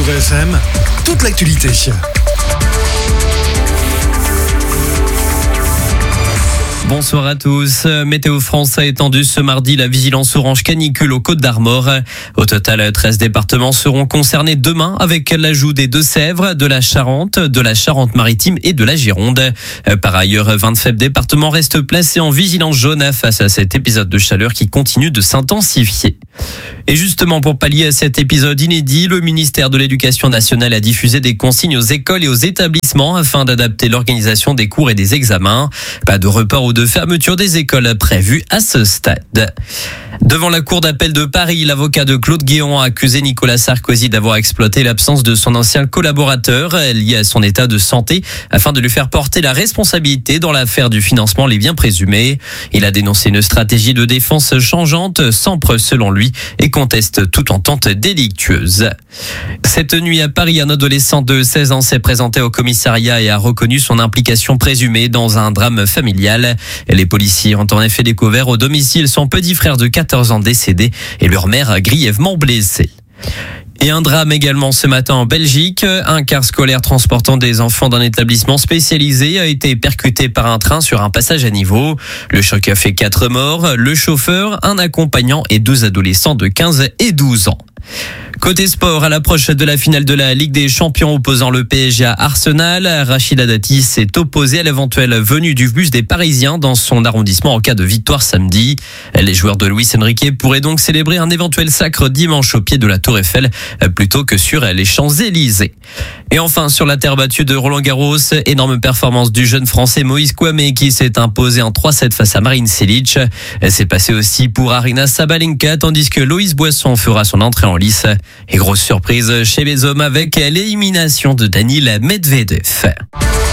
Beurre FM, toute l'actualité. Bonsoir à tous. Météo France a étendu ce mardi la vigilance orange canicule aux Côtes-d'Armor. Au total, 13 départements seront concernés demain avec l'ajout des Deux-Sèvres, de la Charente, de la Charente-Maritime et de la Gironde. Par ailleurs, 27 départements restent placés en vigilance jaune face à cet épisode de chaleur qui continue de s'intensifier. Et justement, pour pallier à cet épisode inédit, le ministère de l'Éducation nationale a diffusé des consignes aux écoles et aux établissements afin d'adapter l'organisation des cours et des examens. Pas de report ou de fermeture des écoles prévues à ce stade. Devant la cour d'appel de Paris, l'avocat de Claude Guéant a accusé Nicolas Sarkozy d'avoir exploité l'absence de son ancien collaborateur lié à son état de santé afin de lui faire porter la responsabilité dans l'affaire du financement les biens présumés. Il a dénoncé une stratégie de défense changeante, sans preuve selon lui, et conteste toute entente délictueuse. Cette nuit à Paris, un adolescent de 16 ans s'est présenté au commissariat et a reconnu son implication présumée dans un drame familial. Les policiers ont en effet découvert au domicile son petit frère de 14 ans décédé et leur mère grièvement blessée. Et un drame également ce matin en Belgique. Un car scolaire transportant des enfants d'un établissement spécialisé a été percuté par un train sur un passage à niveau. Le choc a fait 4 morts, le chauffeur, un accompagnant et 2 adolescents de 15 et 12 ans. Côté sport, à l'approche de la finale de la Ligue des Champions opposant le PSG à Arsenal, Rachida Dati s'est opposée à l'éventuelle venue du bus des Parisiens dans son arrondissement en cas de victoire samedi. Les joueurs de Luis Enrique pourraient donc célébrer un éventuel sacre dimanche au pied de la Tour Eiffel plutôt que sur les Champs-Élysées. Et enfin, sur la terre battue de Roland-Garros, énorme performance du jeune français Moïse Kouamé qui s'est imposé en 3-7 face à Marin Cilic. C'est passé aussi pour Aryna Sabalenka tandis que Loïs Boisson fera son entrée en lice. Et grosse surprise chez les hommes avec l'élimination de Daniil Medvedev.